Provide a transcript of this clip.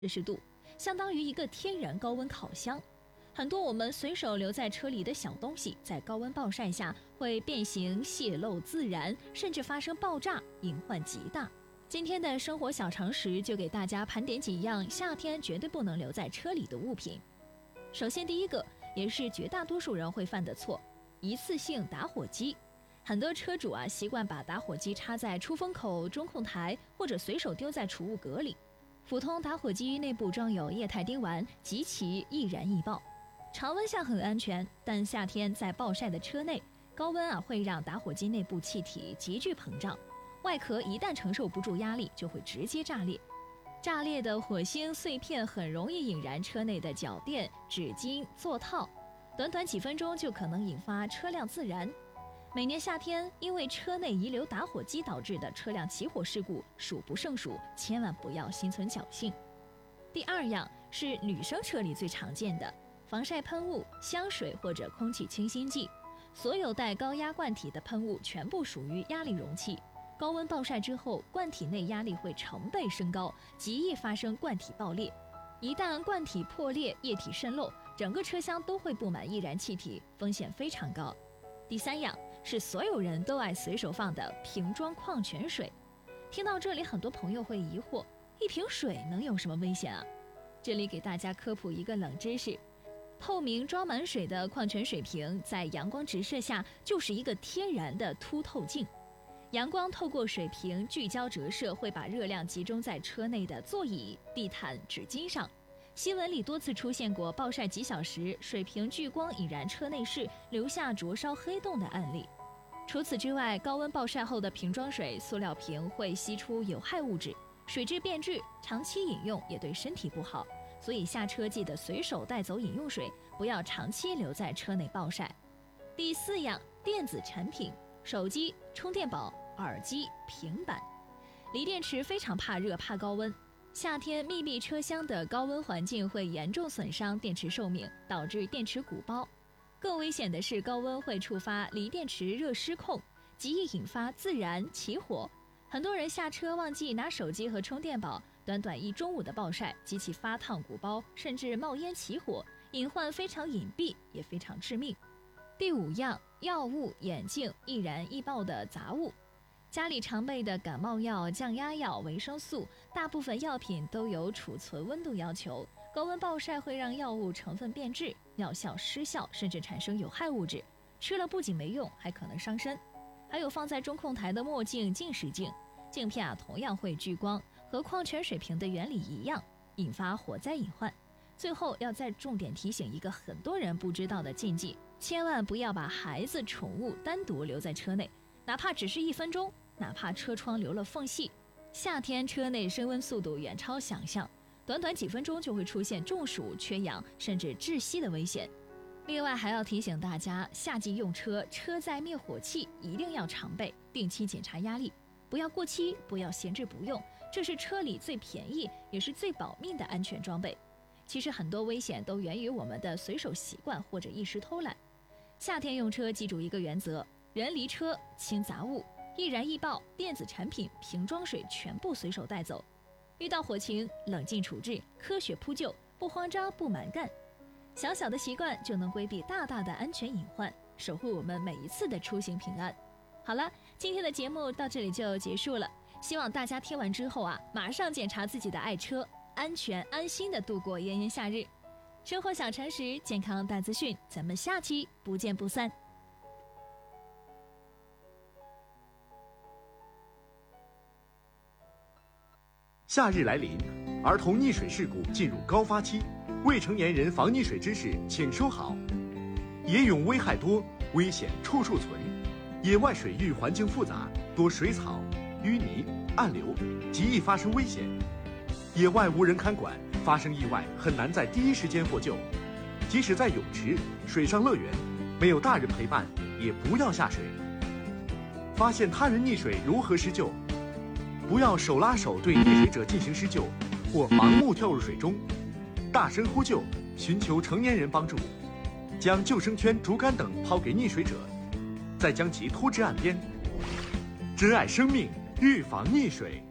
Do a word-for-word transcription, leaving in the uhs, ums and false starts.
摄氏度，相当于一个天然高温烤箱。很多我们随手留在车里的小东西，在高温暴晒下会变形、泄漏、自燃，甚至发生爆炸，隐患极大。今天的生活小常识就给大家盘点几样夏天绝对不能留在车里的物品。首先，第一个也是绝大多数人会犯的错，一次性打火机。很多车主啊习惯把打火机插在出风口、中控台，或者随手丢在储物格里。普通打火机内部装有液态丁烷，极其易燃易爆。常温下很安全，但夏天在暴晒的车内，高温啊会让打火机内部气体急剧膨胀，外壳一旦承受不住压力，就会直接炸裂。炸裂的火星碎片很容易引燃车内的脚垫、纸巾、座套，短短几分钟就可能引发车辆自燃。每年夏天，因为车内遗留打火机导致的车辆起火事故数不胜数，千万不要心存侥幸。第二样是女生车里最常见的防晒喷雾、香水或者空气清新剂。所有带高压罐体的喷雾全部属于压力容器，高温暴晒之后，罐体内压力会成倍升高，极易发生罐体爆裂。一旦罐体破裂，液体渗漏，整个车厢都会布满易燃气体，风险非常高。第三样是所有人都爱随手放的瓶装矿泉水。听到这里，很多朋友会疑惑，一瓶水能有什么危险啊？这里给大家科普一个冷知识，透明装满水的矿泉水瓶在阳光直射下就是一个天然的凸透镜。阳光透过水瓶聚焦折射，会把热量集中在车内的座椅、地毯、纸巾上。新闻里多次出现过暴晒几小时，水瓶聚光引燃车内饰，留下灼烧黑洞的案例。除此之外，高温暴晒后的瓶装水、塑料瓶会析出有害物质，水质变质，长期饮用也对身体不好。所以下车记得随手带走饮用水，不要长期留在车内暴晒。第四样，电子产品，手机、充电宝、耳机、平板。锂电池非常怕热、怕高温。夏天密闭车厢的高温环境会严重损伤电池寿命，导致电池鼓包。更危险的是，高温会触发锂电池热失控，极易引发自燃起火。很多人下车忘记拿手机和充电宝，短短一中午的暴晒，机器发烫鼓包，甚至冒烟起火，隐患非常隐蔽，也非常致命。第五样，药物、眼镜、易燃易爆的杂物。家里常备的感冒药、降压药、维生素，大部分药品都有储存温度要求。高温暴晒会让药物成分变质，药效失效，甚至产生有害物质，吃了不仅没用，还可能伤身。还有放在中控台的墨镜、近视镜，镜片啊同样会聚光，和矿泉水瓶的原理一样，引发火灾隐患。最后要再重点提醒一个很多人不知道的禁忌，千万不要把孩子、宠物单独留在车内，哪怕只是一分钟，哪怕车窗留了缝隙。夏天车内升温速度远超想象，短短几分钟就会出现中暑、缺氧甚至窒息的危险。另外还要提醒大家，夏季用车，车载灭火器一定要常备，定期检查压力，不要过期，不要闲置不用，这是车里最便宜也是最保命的安全装备。其实很多危险都源于我们的随手习惯或者一时偷懒。夏天用车记住一个原则，人离车，轻杂物，易燃易爆、电子产品、瓶装水全部随手带走。遇到火情，冷静处置，科学扑救，不慌张，不蛮干。小小的习惯就能规避大大的安全隐患，守护我们每一次的出行平安。好了，今天的节目到这里就结束了，希望大家听完之后啊，马上检查自己的爱车，安全安心的度过炎炎夏日。生活小常识，健康大资讯，咱们下期不见不散。 夏日来临，儿童溺水事故进入高发期，未成年人防溺水知识请收好。野泳危害多，危险处处存。野外水域环境复杂，多水草、淤泥、暗流，极易发生危险。野外无人看管，发生意外很难在第一时间获救。即使在泳池、水上乐园，没有大人陪伴，也不要下水。发现他人溺水如何施救？不要手拉手对溺水者进行施救，或盲目跳入水中，大声呼救，寻求成年人帮助，将救生圈、竹竿等抛给溺水者，再将其拖至岸边。珍爱生命，预防溺水。